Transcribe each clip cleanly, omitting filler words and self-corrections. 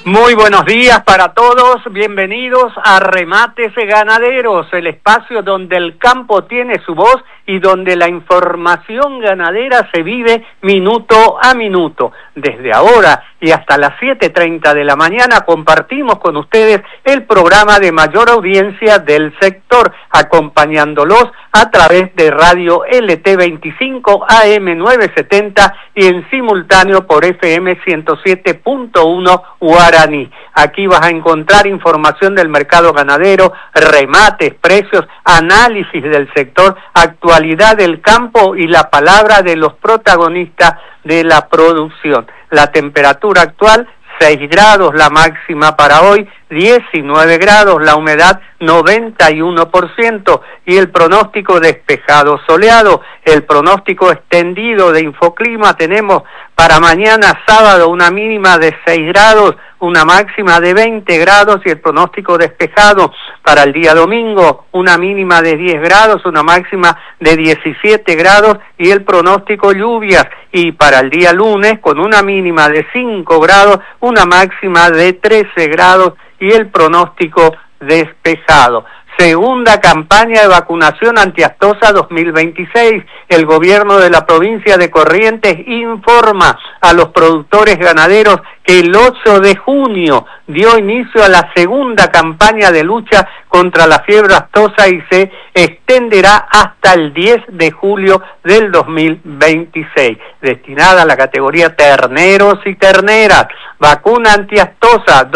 Muy buenos días para todos, bienvenidos a Remates Ganaderos, el espacio donde el campo tiene su voz y donde la información ganadera se vive minuto a minuto. Desde ahora y hasta las 7:30 de la mañana compartimos con ustedes el programa de mayor audiencia del sector, acompañándolos a través de Radio LT25 AM 970 y en simultáneo por FM 107.1 Guaraní. Aquí vas a encontrar información del mercado ganadero, remates, precios, análisis del sector, actualidad del campo y la palabra de los protagonistas de la producción. La temperatura actual, 6 grados la máxima para hoy, 19 grados la humedad, 91%, y el pronóstico despejado soleado. El pronóstico extendido de Infoclima tenemos para mañana sábado una mínima de 6 grados, una máxima de 20 grados, y el pronóstico despejado para el día domingo una mínima de 10 grados, una máxima de 17 grados, y el pronóstico lluvias, y para el día lunes con una mínima de 5 grados, una máxima de 13 grados, y el pronóstico despejado. Segunda campaña de vacunación antiaftosa 2026. El gobierno de la provincia de Corrientes informa a los productores ganaderos que el 8 de junio dio inicio a la segunda campaña de lucha contra la fiebre aftosa y se extenderá hasta el 10 de julio del 2026, destinada a la categoría terneros y terneras. Vacuna antiaftosa,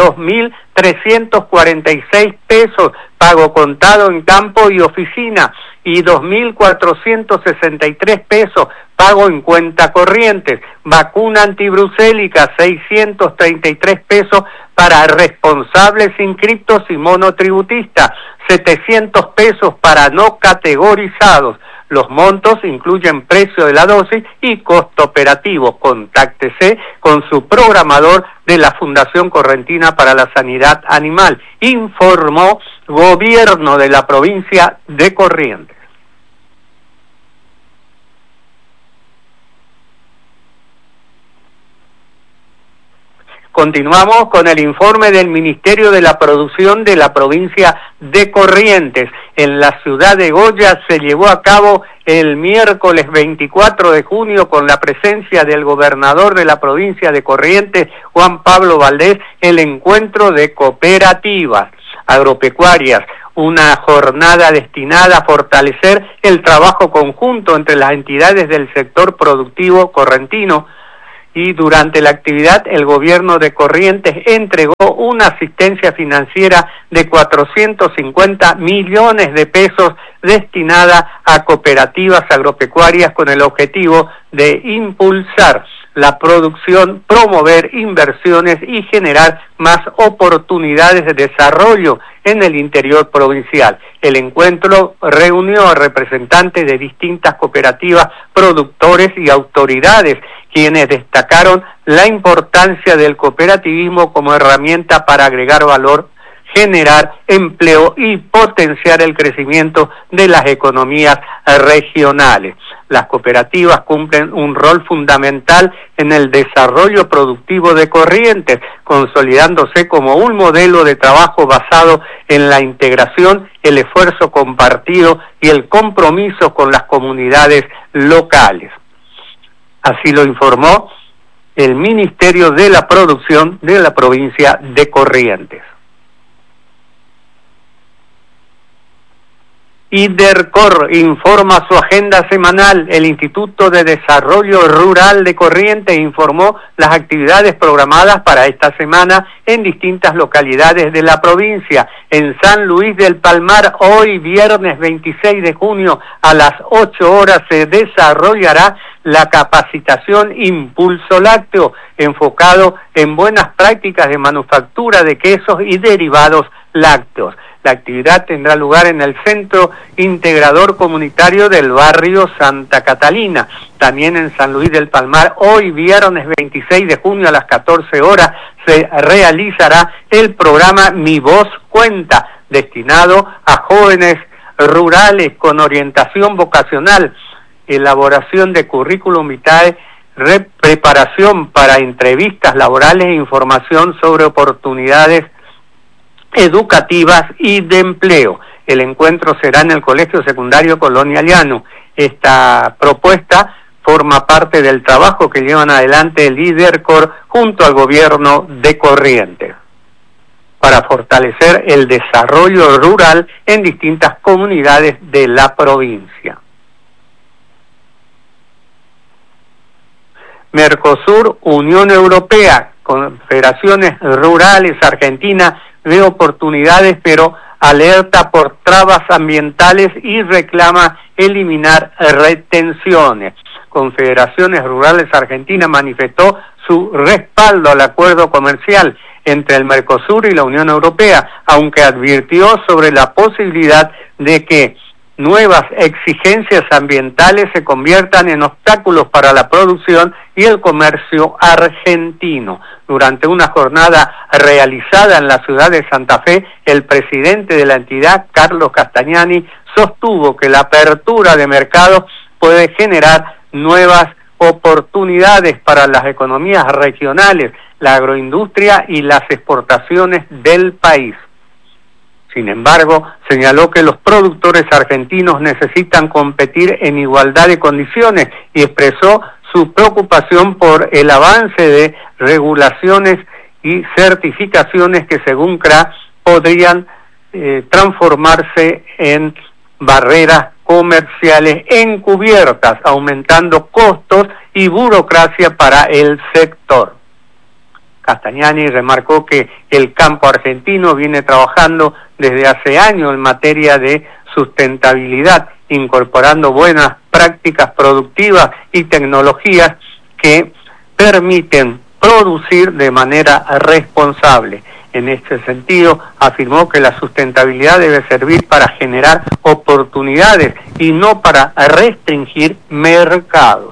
2.346 pesos, pago contado en campo y oficina, y 2.463 pesos, pago en cuenta corrientes. Vacuna antibrucélica, 633 pesos para responsables inscriptos y monotributistas, 700 pesos para no categorizados. Los montos incluyen precio de la dosis y costo operativo. Contáctese con su programador de la Fundación Correntina para la Sanidad Animal. Informó Gobierno de la Provincia de Corrientes. Continuamos con el informe del Ministerio de la Producción de la provincia de Corrientes. En la ciudad de Goya se llevó a cabo el miércoles 24 de junio con la presencia del gobernador de la provincia de Corrientes, Juan Pablo Valdés, el encuentro de cooperativas agropecuarias. Una jornada destinada a fortalecer el trabajo conjunto entre las entidades del sector productivo correntino. Y durante la actividad el gobierno de Corrientes entregó una asistencia financiera de 450 millones de pesos destinada a cooperativas agropecuarias con el objetivo de impulsar la producción, promover inversiones y generar más oportunidades de desarrollo en el interior provincial. El encuentro reunió a representantes de distintas cooperativas, productores y autoridades, quienes destacaron la importancia del cooperativismo como herramienta para agregar valor, generar empleo y potenciar el crecimiento de las economías regionales. Las cooperativas cumplen un rol fundamental en el desarrollo productivo de Corrientes, consolidándose como un modelo de trabajo basado en la integración, el esfuerzo compartido y el compromiso con las comunidades locales. Así lo informó el Ministerio de la Producción de la provincia de Corrientes. IDERCOR informa su agenda semanal. El Instituto de Desarrollo Rural de Corrientes informó las actividades programadas para esta semana en distintas localidades de la provincia. En San Luis del Palmar, hoy viernes 26 de junio a las 8 horas se desarrollará la capacitación Impulso Lácteo, enfocado en buenas prácticas de manufactura de quesos y derivados lácteos. La actividad tendrá lugar en el Centro Integrador Comunitario del barrio Santa Catalina. También en San Luis del Palmar, hoy viernes 26 de junio a las 14 horas, se realizará el programa Mi Voz Cuenta, destinado a jóvenes rurales con orientación vocacional, elaboración de currículum vitae, preparación para entrevistas laborales e información sobre oportunidades educativas y de empleo. El encuentro será en el Colegio Secundario Colonia Llano. Esta propuesta forma parte del trabajo que llevan adelante el Lidercor junto al gobierno de Corrientes para fortalecer el desarrollo rural en distintas comunidades de la provincia. Mercosur, Unión Europea, Confederaciones Rurales Argentina ve oportunidades, pero alerta por trabas ambientales y reclama eliminar retenciones. Confederaciones Rurales Argentina manifestó su respaldo al acuerdo comercial entre el Mercosur y la Unión Europea, aunque advirtió sobre la posibilidad de que nuevas exigencias ambientales se conviertan en obstáculos para la producción y el comercio argentino. Durante una jornada realizada en la ciudad de Santa Fe, el presidente de la entidad, Carlos Castagnani, sostuvo que la apertura de mercados puede generar nuevas oportunidades para las economías regionales, la agroindustria y las exportaciones del país. Sin embargo, señaló que los productores argentinos necesitan competir en igualdad de condiciones y expresó su preocupación por el avance de regulaciones y certificaciones que, según CRA, podrían transformarse en barreras comerciales encubiertas, aumentando costos y burocracia para el sector. Castagnani remarcó que el campo argentino viene trabajando desde hace años en materia de sustentabilidad, incorporando buenas prácticas productivas y tecnologías que permiten producir de manera responsable. En este sentido, afirmó que la sustentabilidad debe servir para generar oportunidades y no para restringir mercados.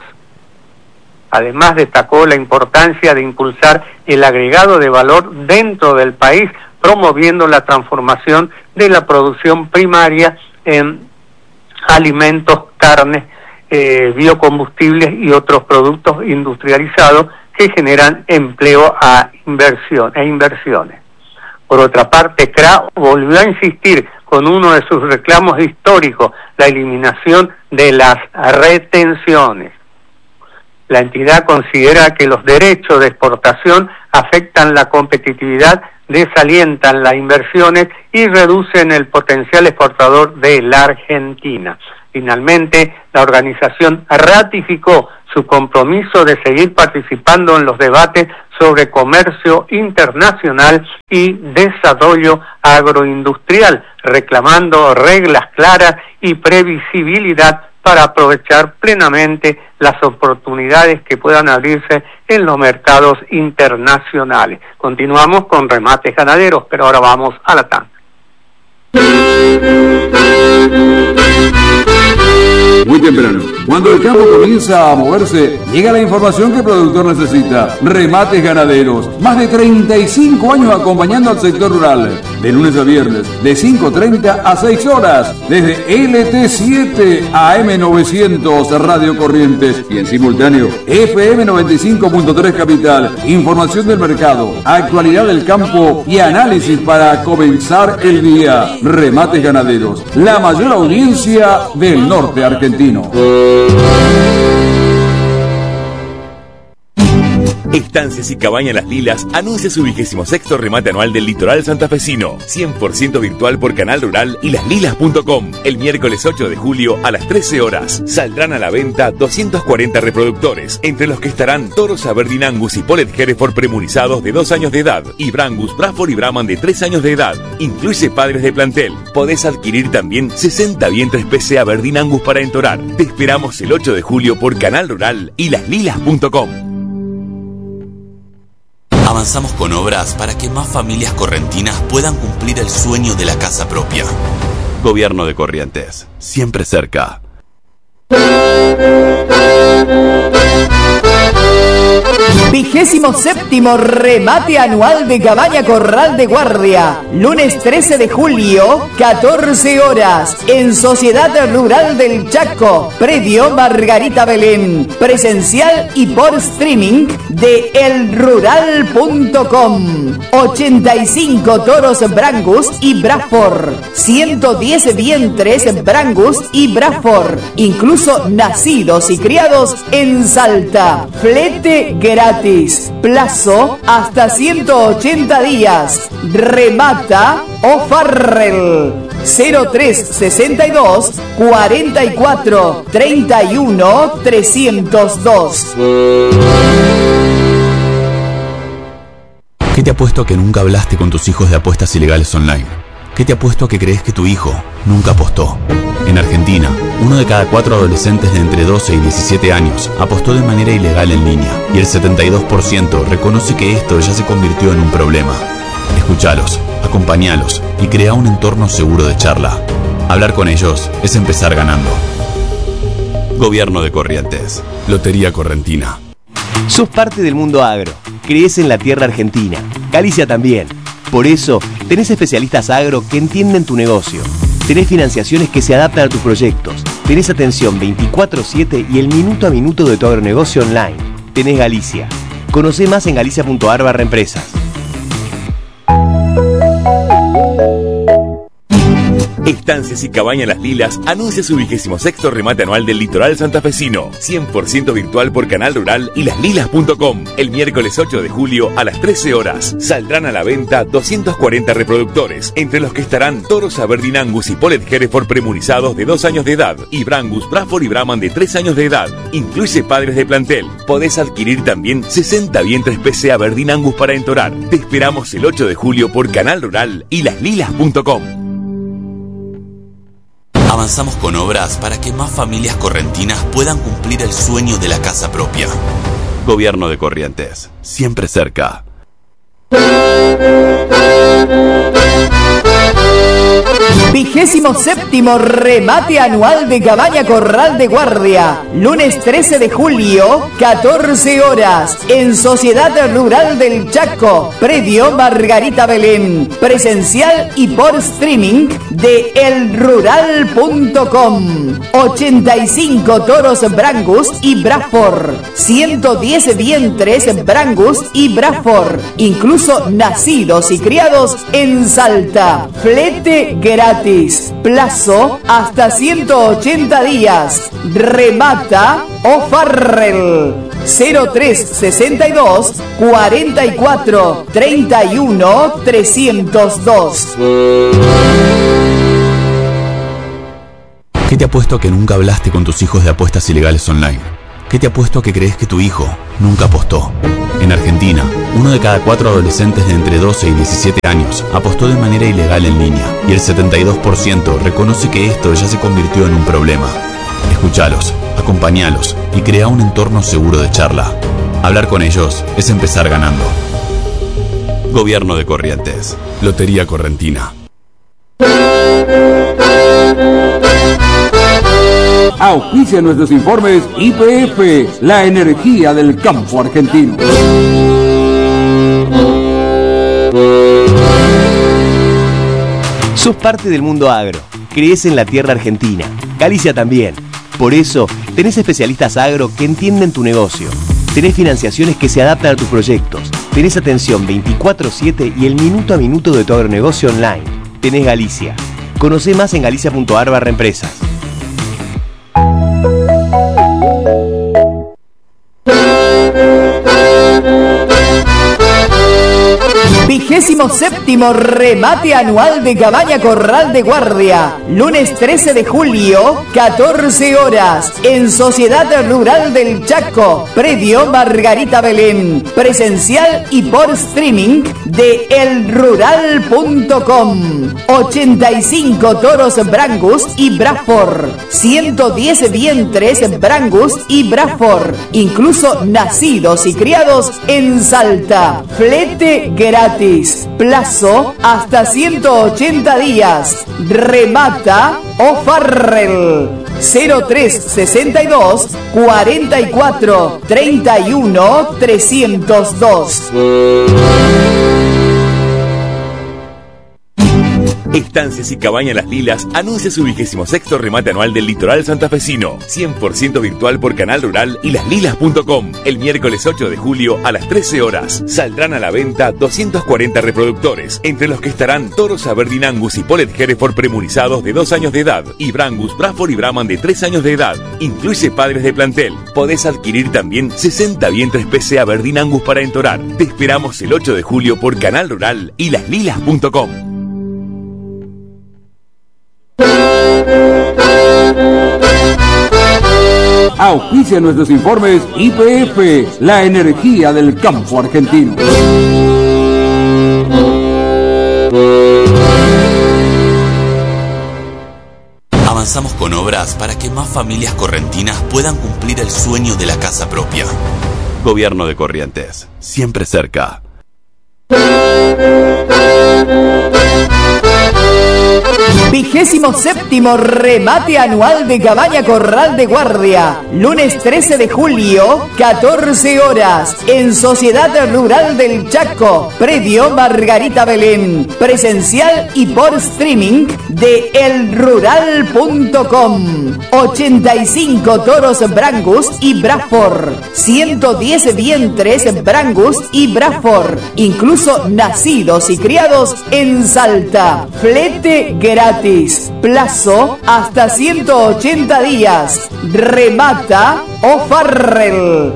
Además, destacó la importancia de impulsar el agregado de valor dentro del país, promoviendo la transformación de la producción primaria en alimentos, carnes, biocombustibles y otros productos industrializados que generan empleo e inversiones. Por otra parte, CRA volvió a insistir con uno de sus reclamos históricos, la eliminación de las retenciones. La entidad considera que los derechos de exportación afectan la competitividad, desalientan las inversiones y reducen el potencial exportador de la Argentina. Finalmente, la organización ratificó su compromiso de seguir participando en los debates sobre comercio internacional y desarrollo agroindustrial, reclamando reglas claras y previsibilidad para aprovechar plenamente las oportunidades que puedan abrirse en los mercados internacionales. Continuamos con Remates Ganaderos, pero ahora vamos a la tanda. Muy temprano, cuando el campo comienza a moverse, llega la información que el productor necesita. Remates Ganaderos, más de 35 años acompañando al sector rural. De lunes a viernes, de 5:30 a 6 horas, desde LT7 a AM900 Radio Corrientes y en simultáneo FM 95.3 Capital. Información del mercado, actualidad del campo y análisis para comenzar el día. Remates Ganaderos, la mayor audiencia del norte argentino. Estancias y Cabañas Las Lilas anuncia su 26º remate anual del litoral santafesino, 100% virtual por Canal Rural y laslilas.com. El miércoles 8 de julio a las 13 horas saldrán a la venta 240 reproductores, entre los que estarán toros Aberdeen Angus y Polet Hereford premunizados de 2 años de edad y Brangus, Braford y Brahman de 3 años de edad. Incluye padres de plantel. Podés adquirir también 60 vientres PC Aberdeen Angus para entorar. Te esperamos el 8 de julio por Canal Rural y laslilas.com. Avanzamos con obras para que más familias correntinas puedan cumplir el sueño de la casa propia. Gobierno de Corrientes, siempre cerca. 27º remate anual de Cabaña Corral de Guardia. Lunes 13 de julio, 14 horas, en Sociedad Rural del Chaco, predio Margarita Belén. Presencial y por streaming de elrural.com. 85 toros Brangus y Braford. 110 vientres Brangus y Braford, incluso nacidos y criados en Salta. Flete gratis. Plazo hasta 180 días. Remata O'Farrell. 0362 44 31 302. ¿Qué te apuesto a que nunca hablaste con tus hijos de apuestas ilegales online? ¿Qué te apuesto a que crees que tu hijo nunca apostó? En Argentina, 1 de cada 4 adolescentes de entre 12 y 17 años apostó de manera ilegal en línea y el 72% reconoce que esto ya se convirtió en un problema. Escúchalos, acompáñalos y crea un entorno seguro de charla. Hablar con ellos es empezar ganando. Gobierno de Corrientes. Lotería Correntina. Sos parte del mundo agro. Crees en la tierra argentina. Galicia también. Por eso, tenés especialistas agro que entienden tu negocio. Tenés financiaciones que se adaptan a tus proyectos. Tenés atención 24/7 y el minuto a minuto de tu agronegocio online. Tenés Galicia. Conocé más en galicia.ar/empresas. Estancias y Cabañas Las Lilas anuncia su 26º remate anual del litoral santafesino. 100% virtual por Canal Rural y laslilas.com. El miércoles 8 de julio a las 13 horas. Saldrán a la venta 240 reproductores, entre los que estarán toros Aberdeen Angus y Polet Hereford premunizados de 2 años de edad y Brangus, Braford y Brahman de 3 años de edad. Incluye padres de plantel. Podés adquirir también 60 vientres PC Aberdeen Angus para entorar. Te esperamos el 8 de julio por Canal Rural y laslilas.com. Avanzamos con obras para que más familias correntinas puedan cumplir el sueño de la casa propia. Gobierno de Corrientes, siempre cerca. 27º remate anual de Cabaña Corral de Guardia. Lunes 13 de julio, 14 horas, en Sociedad Rural del Chaco, predio Margarita Belén. Presencial y por streaming de elrural.com. 85 toros Brangus y Braford. 110 vientres Brangus y Braford, incluso nacidos y criados en Salta. Flete gratis. Plazo hasta 180 días. Remata O'Farrell. 0362 44 31 302. ¿Qué te apuesto a que nunca hablaste con tus hijos de apuestas ilegales online? ¿Qué te apuesto a que crees que tu hijo nunca apostó? En Argentina, 1 de cada 4 adolescentes de entre 12 y 17 años apostó de manera ilegal en línea y el 72% reconoce que esto ya se convirtió en un problema. Escúchalos, acompáñalos y crea un entorno seguro de charla. Hablar con ellos es empezar ganando. Gobierno de Corrientes. Lotería Correntina. Auspicia nuestros informes YPF, la energía del campo argentino. Sos parte del mundo agro. Crees en la tierra argentina. Galicia también. Por eso, tenés especialistas agro que entienden tu negocio. Tenés financiaciones que se adaptan a tus proyectos. Tenés atención 24/7 y el minuto a minuto de tu agronegocio online. Tenés Galicia. Conocé más en galicia.ar/empresas. 27º remate anual de Cabaña Corral de Guardia. Lunes 13 de julio, 14 horas, en Sociedad Rural del Chaco, predio Margarita Belén. Presencial y por streaming de elrural.com. 85 toros Brangus y Braford. 110 vientres Brangus y Braford, incluso nacidos y criados en Salta. Flete gratis. Plazo hasta 180 días. Remata O'Farrell. 0362 44 31 302. Estancias y Cabañas Las Lilas anuncia su 26º remate anual del litoral santafesino, 100% virtual por Canal Rural y laslilas.com. El miércoles 8 de julio a las 13 horas saldrán a la venta 240 reproductores, entre los que estarán toros Aberdeen Angus y Polet Hereford premurizados de 2 años de edad y Brangus, Bradford y Brahman de 3 años de edad. Incluye padres de plantel. Podés adquirir también 60 vientres PC Aberdeen Angus para entorar. Te esperamos el 8 de julio por Canal Rural y laslilas.com. Auspicia nuestros informes YPF, la energía del campo argentino. Avanzamos con obras para que más familias correntinas puedan cumplir el sueño de la casa propia. Gobierno de Corrientes, siempre cerca. 27º remate anual de Cabaña Corral de Guardia. Lunes 13 de julio, 14 horas. En Sociedad Rural del Chaco, predio Margarita Belén. Presencial y por streaming de elrural.com. 85 toros Brangus y Bradford. 110 vientres Brangus y Bradford. Incluso nacidos y criados en Salta. Flete gratis. Plazo hasta 180 días. Remata O'Farrell.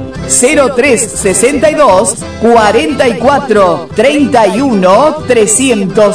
0362 44 31 300.